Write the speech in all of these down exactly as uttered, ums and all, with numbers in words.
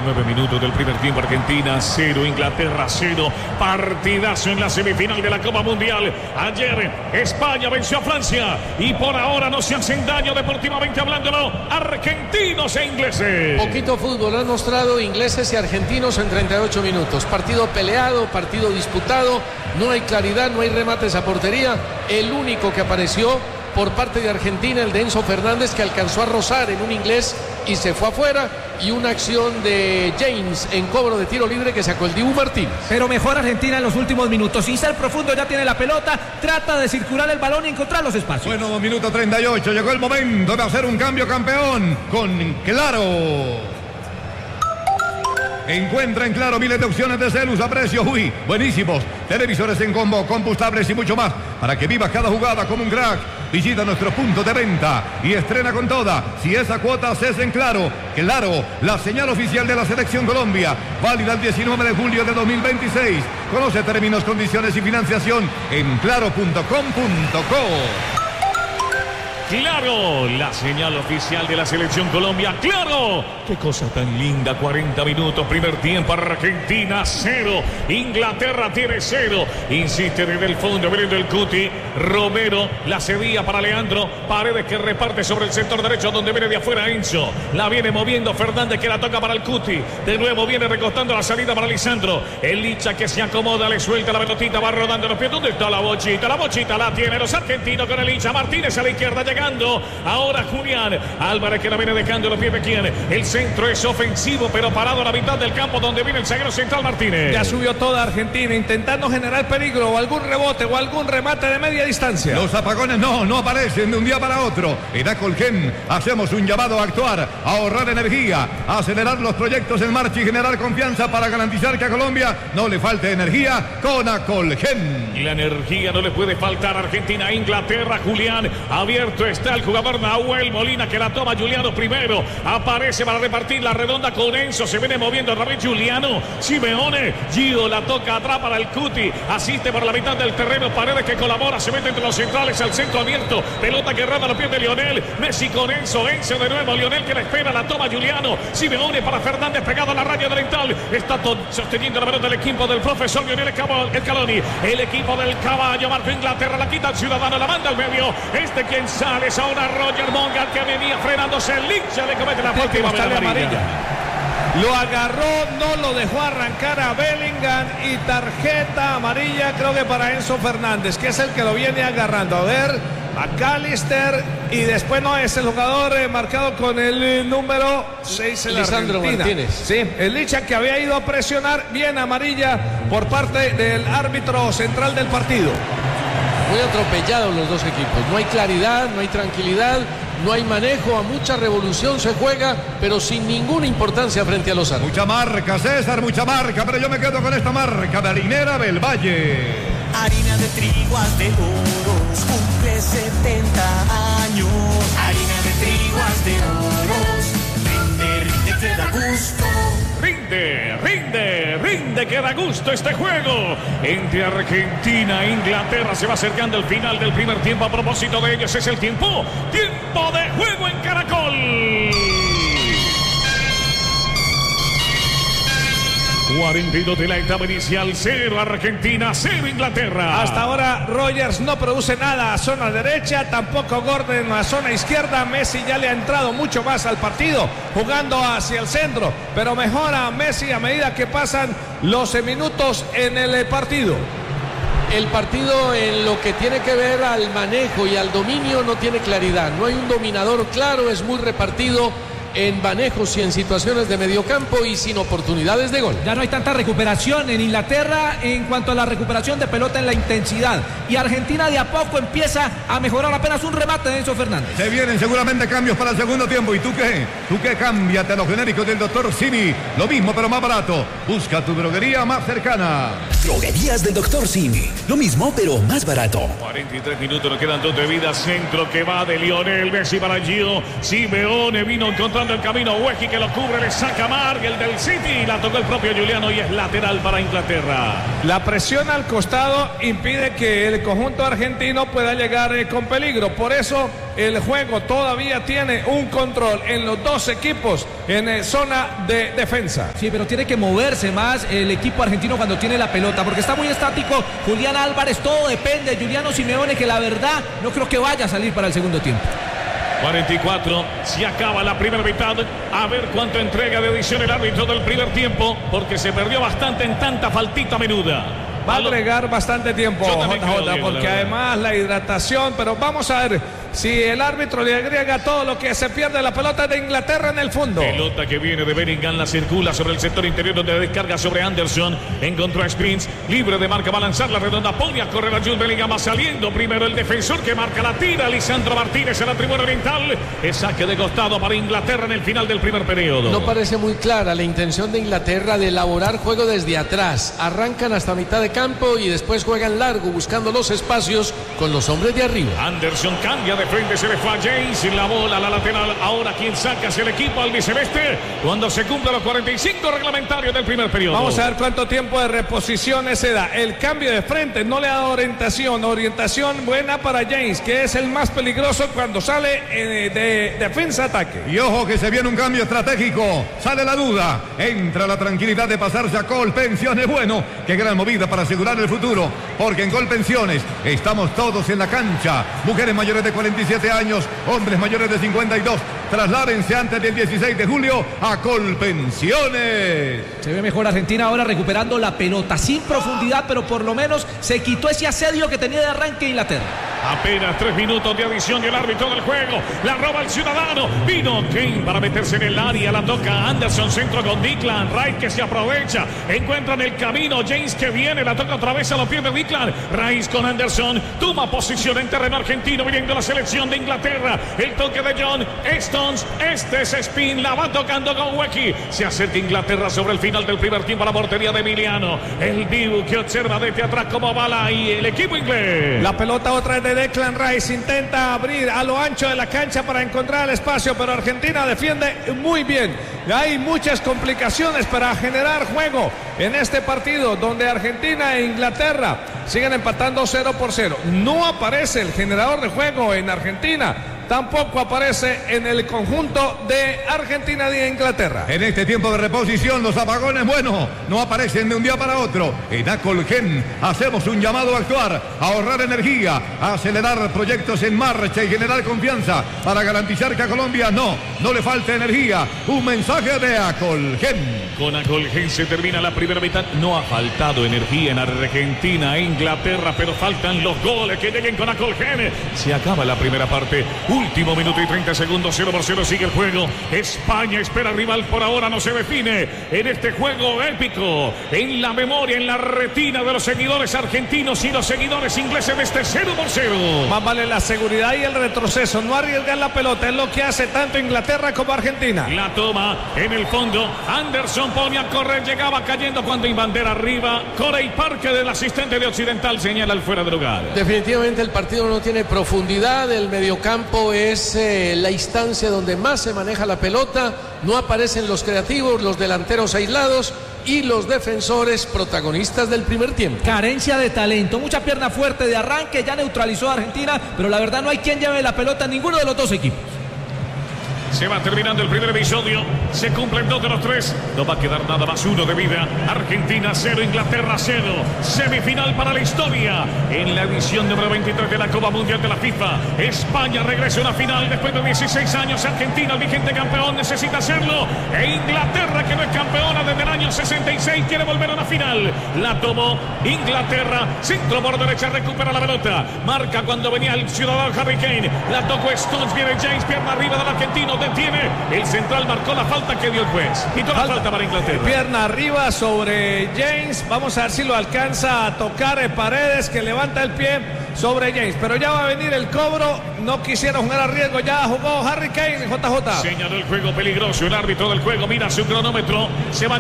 nueve minutos del primer tiempo. Argentina cero, Inglaterra cero. Partidazo en la semifinal de la Copa Mundial. Ayer España venció a Francia y por ahora no se hacen daño deportivamente hablándolo argentinos e ingleses. Poquito fútbol han mostrado ingleses y argentinos en treinta y ocho minutos. Partido peleado, partido disputado. No hay claridad, no hay remates a portería. El único que apareció por parte de Argentina, el de Enzo Fernández, que alcanzó a rozar en un inglés y se fue afuera, y una acción de James en cobro de tiro libre que sacó el Dibu Martínez. Pero mejor Argentina en los últimos minutos. Isel profundo ya tiene la pelota, trata de circular el balón y encontrar los espacios. Bueno, minuto treinta y ocho, llegó el momento de hacer un cambio, campeón, con Claro. Encuentra en Claro miles de opciones de celus a precios, uy, buenísimos. Televisores en combo, compostables y mucho más, para que vivas cada jugada como un crack. Visita nuestro punto de venta y estrena con toda. Si esa cuota es en Claro. Claro, la señal oficial de la Selección Colombia. Válida el diecinueve de julio de dos mil veintiséis. Conoce términos, condiciones y financiación en claro punto com punto co. Claro, la señal oficial de la Selección Colombia. Claro, qué cosa tan linda. cuarenta minutos, primer tiempo. Argentina cero, Inglaterra tiene cero. Insiste desde el fondo, viene el Cuti. Romero la cedía para Leandro Paredes, que reparte sobre el sector derecho, donde viene de afuera Enzo. La viene moviendo Fernández, que la toca para el Cuti. De nuevo viene recostando la salida para Lisandro. El Licha que se acomoda, le suelta la pelotita, va rodando los pies. ¿Dónde está la bochita? La bochita la tiene los argentinos con el Licha. Martínez a la izquierda, llegando ahora Julián Álvarez, que la viene dejando los pies de quién. El centro es ofensivo, pero parado a la mitad del campo, donde viene el zaguero central Martínez. Ya subió toda Argentina, intentando generar peligro o algún rebote o algún remate de media distancia. Los apagones no, no aparecen de un día para otro. En Acolgen hacemos un llamado a actuar, a ahorrar energía, a acelerar los proyectos en marcha y generar confianza para garantizar que a Colombia no le falte energía con Acolgen. Y la energía no le puede faltar a Argentina. Inglaterra, Julián, abierto está el jugador Nahuel Molina, que la toma Juliano primero. Aparece para repartir la redonda con Enzo. Se viene moviendo otra vez Juliano. Simeone. Gio la toca atrás para el Cuti. Asiste por la mitad del terreno. Paredes, que colabora. Se mete entre los centrales al centro abierto. Pelota que rada a los pies de Lionel. Messi con Enzo. Enzo de nuevo. Lionel, que la espera. La toma Juliano. Simeone para Fernández, pegado a la raya delantal. Está sosteniendo la pelota del equipo del profesor Lionel Scaloni. El equipo del caballo marca Inglaterra. La quita el Ciudadano. La manda al medio. Este quien sale es ahora Roger Monga, que venía frenándose. El Licha le comete la falta y va a ver la amarilla. Lo agarró, no lo dejó arrancar a Bellingham, y tarjeta amarilla creo que para Enzo Fernández, que es el que lo viene agarrando. A ver, McAllister, y después no es el jugador eh, marcado con el eh, número seis en Lisandro Argentina. Martínez. Sí, el Licha, que había ido a presionar, bien amarilla por parte del árbitro central del partido. Muy atropellados los dos equipos. No hay claridad, no hay tranquilidad, no hay manejo. A mucha revolución se juega, pero sin ninguna importancia frente a los árbitros. Mucha marca, César, mucha marca, pero yo me quedo con esta marca de Harinera del Valle. Harina de triguas de oros, cumple setenta años. Harina de triguas de oros, rinde, rinde, que da gusto. Rinde, rinde, rinde, que da gusto este juego entre Argentina e Inglaterra. Se va acercando el final del primer tiempo. A propósito de ellos, es el tiempo, tiempo de juego en Caracol. cuarenta y dos de la etapa inicial, cero Argentina, cero Inglaterra. Hasta ahora Rogers no produce nada a zona derecha, tampoco Gordon en la zona izquierda. Messi ya le ha entrado mucho más al partido, jugando hacia el centro, pero mejora Messi a medida que pasan los minutos en el partido. El partido, en lo que tiene que ver al manejo y al dominio, no tiene claridad. No hay un dominador claro, es muy repartido en manejos y en situaciones de mediocampo y sin oportunidades de gol. Ya no hay tanta recuperación en Inglaterra en cuanto a la recuperación de pelota en la intensidad, y Argentina de a poco empieza a mejorar. Apenas un remate de Enzo Fernández. Se vienen seguramente cambios para el segundo tiempo. ¿Y tú qué? ¿Tú qué? Cámbiate a los genéricos del doctor Simi. Lo mismo pero más barato. Busca tu droguería más cercana. Droguerías del doctor Simi. Lo mismo, pero más barato. cuarenta y tres minutos, nos quedan dos de vida. Centro que va de Lionel Messi para Gio Simeone. Vino encontrando el camino. Huequi que lo cubre, le saca Marc, el del City. La tocó el propio Juliano y es lateral para Inglaterra. La presión al costado impide que el conjunto argentino pueda llegar eh, con peligro. Por eso el juego todavía tiene un control en los dos equipos en eh, zona de defensa. Sí, pero tiene que moverse más el equipo argentino cuando tiene la pelota, porque está muy estático Julián Álvarez. Todo depende de Juliano Simeone, que la verdad no creo que vaya a salir para el segundo tiempo. cuarenta y cuatro, se acaba la primera mitad. A ver cuánto entrega de edición el árbitro del primer tiempo, porque se perdió bastante en tanta faltita menuda. Va a agregar bastante tiempo, J J, porque la además la hidratación, pero vamos a ver si el árbitro le agrega todo lo que se pierde la pelota de Inglaterra en el fondo. Pelota que viene de Bellingham, la circula sobre el sector interior donde descarga sobre Anderson. Encontró a Sprints, libre de marca, va a lanzar la redonda, pone a correr a Jude Bellingham, va saliendo primero el defensor que marca la tira, Lisandro Martínez en la tribuna oriental. Es saque de costado para Inglaterra en el final del primer periodo. No parece muy clara la intención de Inglaterra de elaborar juego desde atrás. Arrancan hasta mitad de campo y después juegan largo buscando los espacios con los hombres de arriba. Anderson cambia de frente, se le fue a James y la bola a la lateral. Ahora quien saca hacia el equipo albiceleste cuando se cumplan los cuarenta y cinco reglamentarios del primer periodo. Vamos a ver cuánto tiempo de reposiciones se da. El cambio de frente no le ha dado orientación. Orientación buena para James, que es el más peligroso cuando sale eh, de defensa-ataque. Y ojo que se viene un cambio estratégico. Sale la duda. Entra la tranquilidad de pasarse a Colpensiones. Bueno, qué gran movida para asegurar el futuro. Porque en Colpensiones estamos todos en la cancha. Mujeres mayores de cuarenta y siete años, hombres mayores de cincuenta y dos. Trasládense antes del dieciséis de julio a Colpensiones. Se ve mejor Argentina ahora recuperando la pelota, sin profundidad, pero por lo menos se quitó ese asedio que tenía de arranque Inglaterra. Apenas tres minutos de adición y el árbitro del juego la roba el ciudadano. Vino Kane para meterse en el área, la toca Anderson, centro con Declan Rice que se aprovecha, encuentran el camino, James que viene, la toca otra vez a los pies de Declan Rice con Anderson, toma posición en terreno argentino viniendo la selección de Inglaterra, el toque de John Stones, este es Spin, la va tocando con Huequi, se acerca Inglaterra sobre el final del primer tiempo a la portería de Emiliano, el Dibu que observa desde atrás como bala y el equipo inglés. La pelota otra vez de Declan Rice, intenta abrir a lo ancho de la cancha para encontrar el espacio, pero Argentina defiende muy bien. Hay muchas complicaciones para generar juego en este partido donde Argentina e Inglaterra siguen empatando cero por cero. No aparece el generador de juego en Argentina. Tampoco aparece en el conjunto de Argentina y de Inglaterra. En este tiempo de reposición, los apagones, bueno, no aparecen de un día para otro. En Acolgen hacemos un llamado a actuar, a ahorrar energía, a acelerar proyectos en marcha y generar confianza para garantizar que a Colombia no, no le falte energía. Un mensaje de Acolgen. Con Acolgen se termina la primera mitad. No ha faltado energía en Argentina e Inglaterra, pero faltan los goles que lleguen con Acolgen. Se acaba la primera parte. Último minuto y treinta segundos, cero por cero sigue el juego. España espera rival, por ahora no se define en este juego épico. En la memoria, en la retina de los seguidores argentinos y los seguidores ingleses de este cero por cero. Más vale la seguridad y el retroceso, no arriesgar la pelota, es lo que hace tanto Inglaterra como Argentina. La toma en el fondo, Anderson pone a correr, llegaba cayendo cuando en bandera arriba. Corey Parker, del asistente de Occidental, señala el fuera de lugar. Definitivamente el partido no tiene profundidad, el mediocampo es eh, la instancia donde más se maneja la pelota, no aparecen los creativos, los delanteros aislados y los defensores protagonistas del primer tiempo. Carencia de talento, mucha pierna fuerte de arranque, ya neutralizó a Argentina, pero la verdad no hay quien lleve la pelota en ninguno de los dos equipos. Se va terminando el primer episodio. Se cumplen dos de los tres. No va a quedar nada más, uno de vida. Argentina cero, Inglaterra cero. Semifinal para la historia. En la edición número veintitrés de la Copa Mundial de la FIFA. España regresa a una final después de dieciséis años. Argentina, el vigente campeón, necesita hacerlo. E Inglaterra, que no es campeona desde el año sesenta y seis, quiere volver a una final. La tomó Inglaterra. Centro por derecha, recupera la pelota. Marca cuando venía el ciudadano Harry Kane. La tocó Stones, viene James, pierna arriba del argentino. Detiene, el central marcó la falta que dio el juez. Y toda la falta para Inglaterra. Pierna arriba sobre James. Vamos a ver si lo alcanza a tocar Paredes, que levanta el pie sobre James. Pero ya va a venir el cobro. No quisieron jugar a riesgo. Ya jugó Harry Kane, J J. Señaló el juego peligroso. El árbitro del juego mira su cronómetro. Se va a llevar sus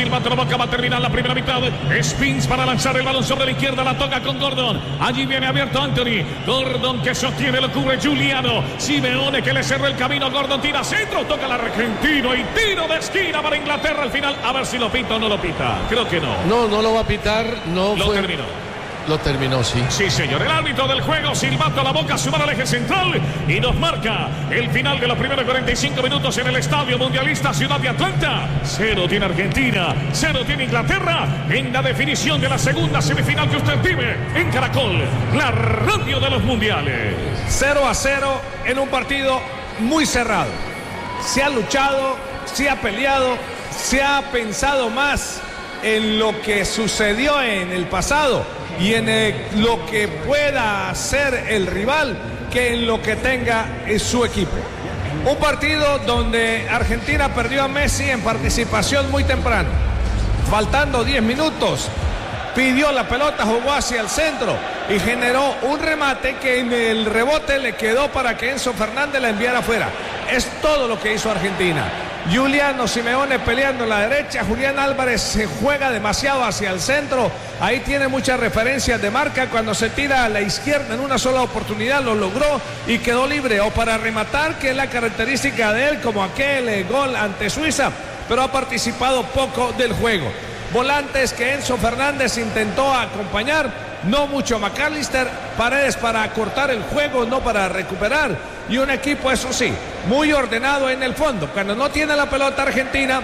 silbato la boca, va a terminar la primera mitad. Spins para lanzar el balón sobre la izquierda, la toca con Gordon. Allí viene abierto Anthony. Gordon que sostiene, lo cubre Giuliano. Simeone que le cerró el camino. Gordon tira centro, toca el argentino y tiro de esquina para Inglaterra al final. A ver si lo pita o no lo pita. Creo que no. No, no lo va a pitar. No lo fue... terminó. Lo terminó, sí. Sí, señor. El árbitro del juego, silbato a la boca, sumar al eje central y nos marca el final de los primeros cuarenta y cinco minutos en el Estadio Mundialista Ciudad de Atlanta. Cero tiene Argentina, cero tiene Inglaterra en la definición de la segunda semifinal que usted vive en Caracol, la radio de los mundiales. cero a cero en un partido muy cerrado. Se ha luchado, se ha peleado, se ha pensado más en lo que sucedió en el pasado y en el, lo que pueda hacer el rival que en lo que tenga su equipo. Un partido donde Argentina perdió a Messi en participación muy temprano. Faltando diez minutos, pidió la pelota, jugó hacia el centro y generó un remate que en el rebote le quedó para que Enzo Fernández la enviara afuera. Es todo lo que hizo Argentina. Giuliano Simeone peleando en la derecha, Julián Álvarez se juega demasiado hacia el centro, ahí tiene muchas referencias de marca, cuando se tira a la izquierda en una sola oportunidad lo logró y quedó libre, o para rematar, que es la característica de él, como aquel eh, gol ante Suiza, pero ha participado poco del juego. Volantes que Enzo Fernández intentó acompañar, no mucho McAllister, Paredes para cortar el juego, no para recuperar, y un equipo, eso sí, muy ordenado en el fondo. Cuando no tiene la pelota Argentina,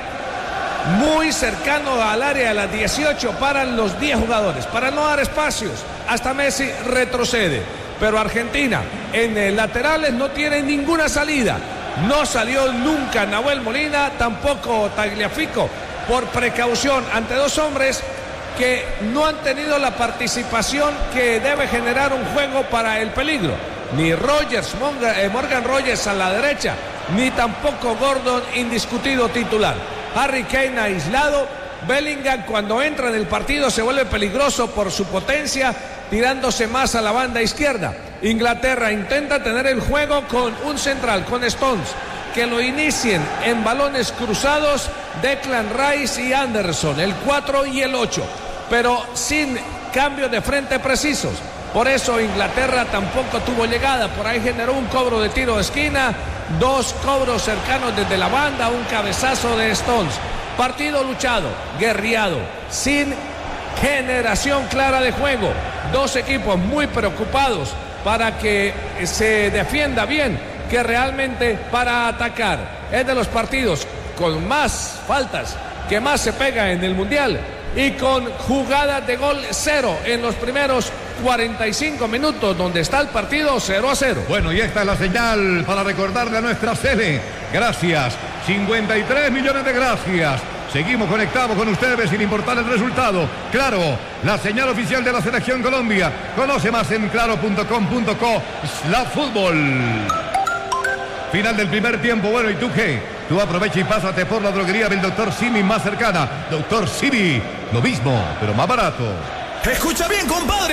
muy cercano al área de las dieciocho paran los diez jugadores, para no dar espacios, hasta Messi retrocede, pero Argentina en eh, laterales no tiene ninguna salida, no salió nunca Nahuel Molina, tampoco Tagliafico, por precaución ante dos hombres que no han tenido la participación que debe generar un juego para el peligro. Ni Rogers, Morgan, eh, Morgan Rogers a la derecha, ni tampoco Gordon, indiscutido titular. Harry Kane aislado. Bellingham, cuando entra en el partido, se vuelve peligroso por su potencia, tirándose más a la banda izquierda. Inglaterra intenta tener el juego con un central, con Stones, que lo inicien en balones cruzados Declan Rice y Anderson, el cuatro y el ocho, pero sin cambios de frente precisos. Por eso Inglaterra tampoco tuvo llegada, por ahí generó un cobro de tiro de esquina, dos cobros cercanos desde la banda, un cabezazo de Stones. Partido luchado, guerreado, sin generación clara de juego, dos equipos muy preocupados para que se defienda bien, que realmente para atacar. Es de los partidos con más faltas, que más se pega en el Mundial, y con jugadas de gol cero en los primeros cuarenta y cinco minutos, donde está el partido cero a cero. Bueno, y esta es la señal para recordarle a nuestra sede. Gracias, cincuenta y tres millones de gracias. Seguimos conectados con ustedes sin importar el resultado. Claro, la señal oficial de la Selección Colombia. Conoce más en claro punto com punto co slash fútbol. Final del primer tiempo. Bueno, ¿y tú qué? Tú aprovecha y pásate por la droguería del doctor Simi más cercana. doctor Simi, lo mismo, pero más barato. Escucha bien, compadre.